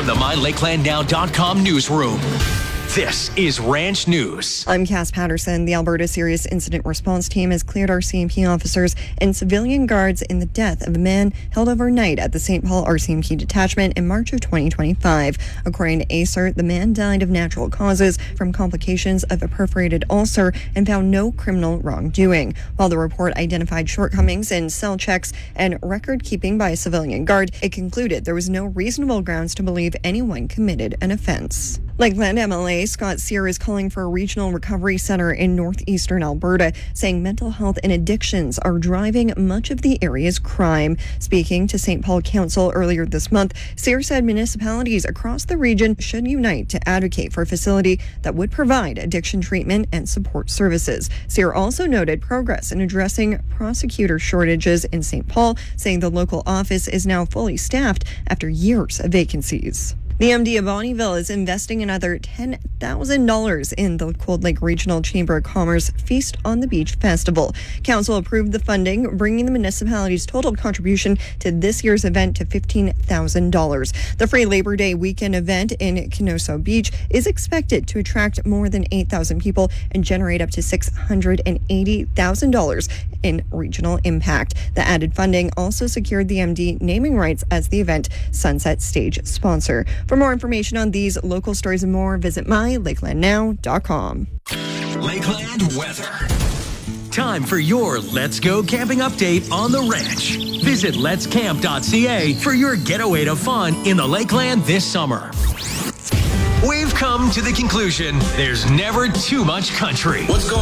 from the MyLakelandNow.com newsroom. This is Ranch News. I'm Cass Patterson. The Alberta Serious Incident Response Team has cleared RCMP officers and civilian guards in the death of a man held overnight at the St. Paul RCMP detachment in March of 2025. According to ACER, the man died of natural causes from complications of a perforated ulcer and found no criminal wrongdoing. While the report identified shortcomings in cell checks and record keeping by a civilian guard, it concluded there was no reasonable grounds to believe anyone committed an offense. Lakeland MLA Scott Sear is calling for a regional recovery center in northeastern Alberta, saying mental health and addictions are driving much of the area's crime. Speaking to St. Paul Council earlier this month, Sear said municipalities across the region should unite to advocate for a facility that would provide addiction treatment and support services. Sear also noted progress in addressing prosecutor shortages in St. Paul, saying the local office is now fully staffed after years of vacancies. The MD of Bonnyville is investing another $10,000 in the Cold Lake Regional Chamber of Commerce Feast on the Beach Festival. Council approved the funding, bringing the municipality's total contribution to this year's event to $15,000. The free Labor Day weekend event in Kenoso Beach is expected to attract more than 8,000 people and generate up to $680,000 in regional impact. The added funding also secured the MD naming rights as the event Sunset Stage sponsor. For more information on these local stories and more, visit MyLakelandNow.com. Lakeland weather. Time for your Let's Go Camping update on the ranch. Visit letscamp.ca for your getaway to fun in the Lakeland this summer. We've come to the conclusion there's never too much country. What's going